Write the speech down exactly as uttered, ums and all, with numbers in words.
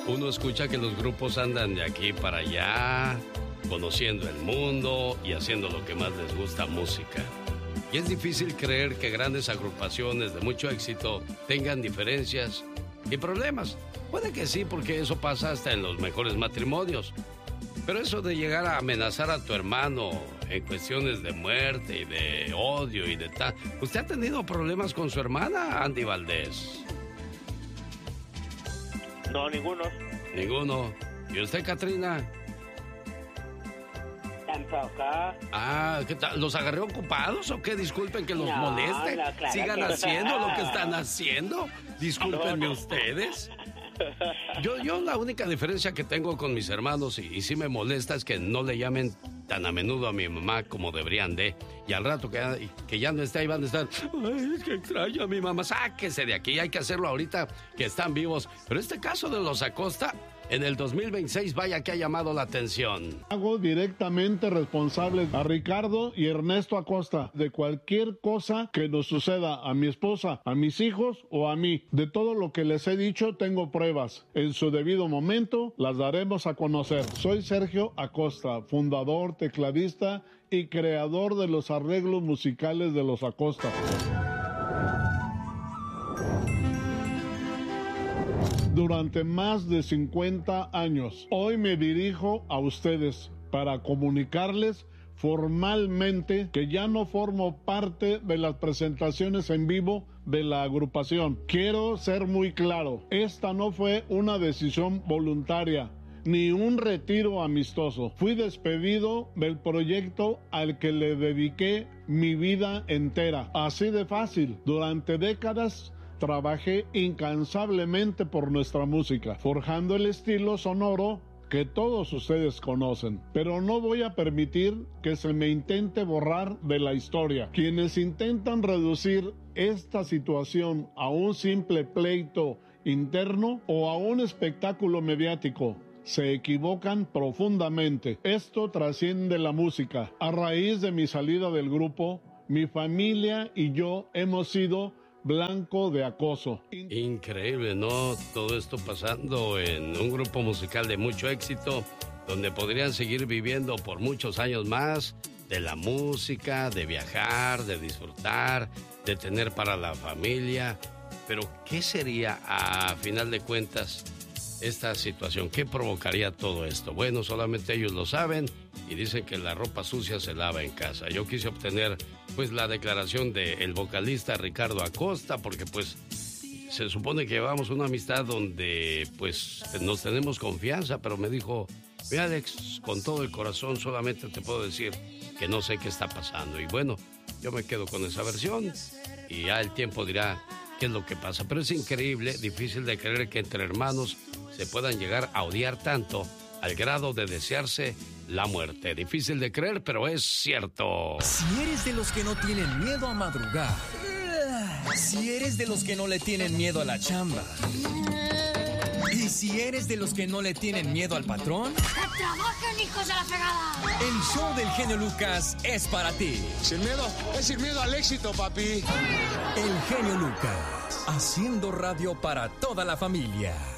uno escucha que los grupos andan de aquí para allá, conociendo el mundo y haciendo lo que más les gusta, música. Y es difícil creer que grandes agrupaciones de mucho éxito tengan diferencias y problemas. Puede que sí, porque eso pasa hasta en los mejores matrimonios. Pero eso de llegar a amenazar a tu hermano en cuestiones de muerte y de odio y de tal... ¿Usted ha tenido problemas con su hermana, Andy Valdés? No, ninguno. Ninguno. ¿Y usted, Catrina? Tampoco. Ah, ¿qué tal? ¿Los agarré ocupados o qué? Disculpen que los no, moleste. No, claro Sigan que... haciendo lo que están haciendo. Discúlpenme no, no. ustedes. Yo, yo la única diferencia que tengo con mis hermanos, y, y sí me molesta, es que no le llamen tan a menudo a mi mamá como deberían de. Y al rato que, que ya no esté ahí van a estar, ay, es que extraño a mi mamá. Sáquese de aquí, hay que hacerlo ahorita que están vivos. Pero este caso de los Acosta, en el dos mil veintiséis, vaya que ha llamado la atención. Hago directamente responsables a Ricardo y Ernesto Acosta de cualquier cosa que nos suceda a mi esposa, a mis hijos o a mí. De todo lo que les he dicho tengo pruebas. En su debido momento las daremos a conocer. Soy Sergio Acosta, fundador, tecladista y creador de los arreglos musicales de los Acosta. Durante más de cincuenta años, hoy me dirijo a ustedes para comunicarles formalmente que ya no formo parte de las presentaciones en vivo de la agrupación. Quiero ser muy claro, esta no fue una decisión voluntaria ni un retiro amistoso. Fui despedido del proyecto al que le dediqué mi vida entera. Así de fácil. Durante décadas trabajé incansablemente por nuestra música, forjando el estilo sonoro que todos ustedes conocen. Pero no voy a permitir que se me intente borrar de la historia. Quienes intentan reducir esta situación a un simple pleito interno o a un espectáculo mediático se equivocan profundamente. Esto trasciende la música. A raíz de mi salida del grupo, mi familia y yo hemos sido blanco de acoso. Increíble, ¿no? Todo esto pasando en un grupo musical de mucho éxito, donde podrían seguir viviendo por muchos años más de la música, de viajar, de disfrutar, de tener para la familia. Pero, ¿qué sería, a final de cuentas, esta situación? ¿Qué provocaría todo esto? Bueno, solamente ellos lo saben y dicen que la ropa sucia se lava en casa. Yo quise obtener pues la declaración del vocalista Ricardo Acosta, porque pues se supone que llevamos una amistad donde pues nos tenemos confianza, pero me dijo, mira Alex, con todo el corazón solamente te puedo decir que no sé qué está pasando. Y bueno, yo me quedo con esa versión y ya el tiempo dirá qué es lo que pasa. Pero es increíble, difícil de creer que entre hermanos se puedan llegar a odiar tanto al grado de desearse la muerte. Difícil de creer, pero es cierto. Si eres de los que no tienen miedo a madrugar, si eres de los que no le tienen miedo a la chamba, y si eres de los que no le tienen miedo al patrón, ¡que trabajen, hijos de la fregada! El show del genio Lucas es para ti. Sin miedo, es sin miedo al éxito, papi. El genio Lucas, haciendo radio para toda la familia.